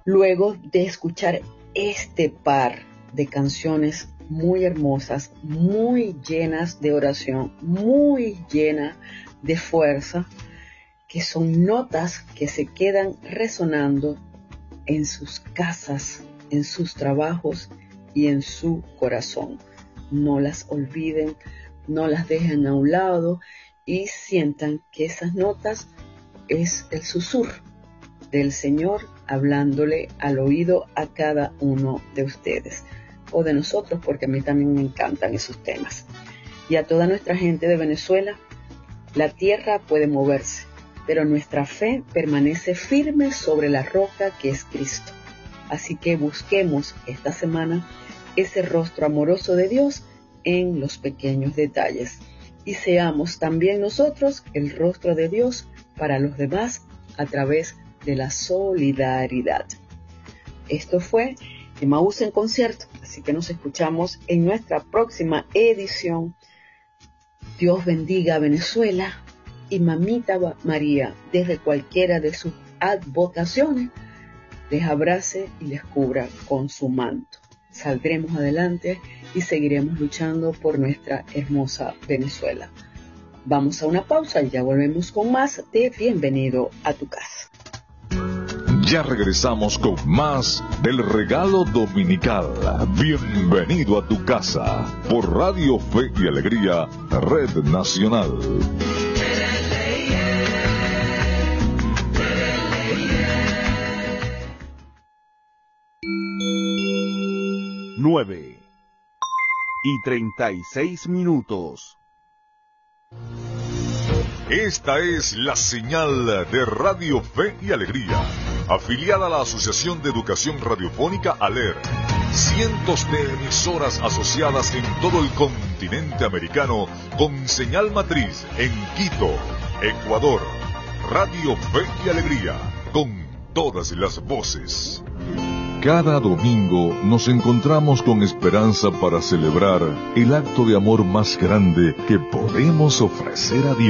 Luego de escuchar este par de canciones muy hermosas, muy llenas de oración, muy llenas de fuerza, que son notas que se quedan resonando en sus casas, en sus trabajos y en su corazón. No las olviden, no las dejen a un lado y sientan que esas notas es el susurro del Señor hablándole al oído a cada uno de ustedes o de nosotros, porque a mí también me encantan esos temas. Y a toda nuestra gente de Venezuela, la tierra puede moverse, pero nuestra fe permanece firme sobre la roca que es Cristo. Así que busquemos esta semana ese rostro amoroso de Dios en los pequeños detalles y seamos también nosotros el rostro de Dios para los demás a través de la solidaridad. Esto fue Emaús en concierto, así que nos escuchamos en nuestra próxima edición. Dios bendiga a Venezuela y Mamita María, desde cualquiera de sus advocaciones, les abrace y les cubra con su manto. Saldremos adelante y seguiremos luchando por nuestra hermosa Venezuela. Vamos a una pausa y ya volvemos con más de Bienvenido a tu casa. Ya regresamos con más del regalo dominical. Bienvenido a tu casa por Radio Fe y Alegría, Red Nacional. 9:36. Esta es la señal de Radio Fe y Alegría, afiliada a la Asociación de Educación Radiofónica ALER. Cientos de emisoras asociadas en todo el continente americano con señal matriz en Quito, Ecuador. Radio Fe y Alegría, con todas las voces. Cada domingo nos encontramos con esperanza para celebrar el acto de amor más grande que podemos ofrecer a Dios.